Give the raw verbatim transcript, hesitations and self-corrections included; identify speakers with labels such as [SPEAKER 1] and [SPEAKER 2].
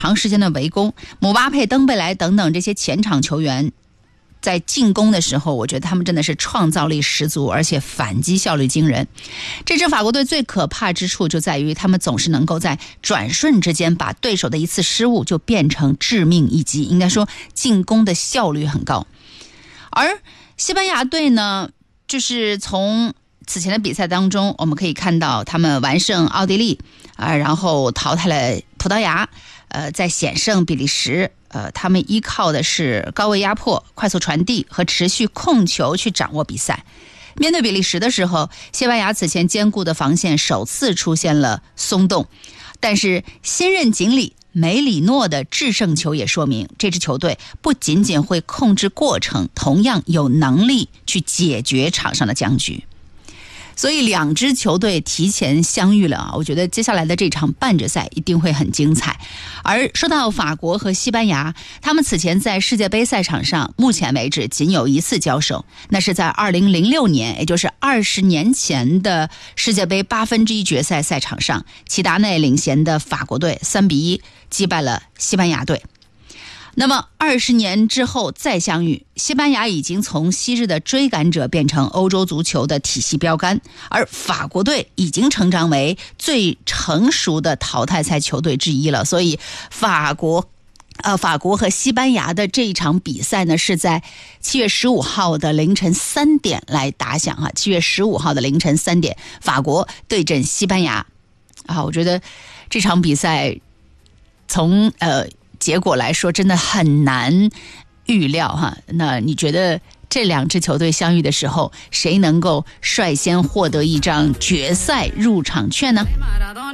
[SPEAKER 1] 长时间的围攻，姆巴佩、登贝莱等等这些前场球员在进攻的时候，我觉得他们真的是创造力十足，而且反击效率惊人。这支法国队最可怕之处就在于他们总是能够在转瞬之间把对手的一次失误就变成致命一击，应该说进攻的效率很高。而西班牙队呢，就是从此前的比赛当中我们可以看到他们完胜奥地利啊，然后淘汰了葡萄牙，呃，在险胜比利时，呃，他们依靠的是高位压迫、快速传递和持续控球去掌握比赛。面对比利时的时候，西班牙此前坚固的防线首次出现了松动，但是新任经理梅里诺的制胜球也说明，这支球队不仅仅会控制过程，同样有能力去解决场上的僵局。所以两支球队提前相遇了啊，我觉得接下来的这场半决赛一定会很精彩。而说到法国和西班牙，他们此前在世界杯赛场上目前为止仅有一次交手，那是在二零零六年，也就是二十年前的世界杯八分之一决赛赛场上，齐达内领衔的法国队三比一击败了西班牙队。那么二十年之后再相遇，西班牙已经从昔日的追赶者变成欧洲足球的体系标杆，而法国队已经成长为最成熟的淘汰赛球队之一了。所以法国呃，法国和西班牙的这一场比赛呢，是在七月十五号的凌晨三点来打响啊。七月十五号的凌晨三点，法国对阵西班牙啊。我觉得这场比赛从呃结果来说真的很难预料哈。那你觉得这两支球队相遇的时候，谁能够率先获得一张决赛入场券呢？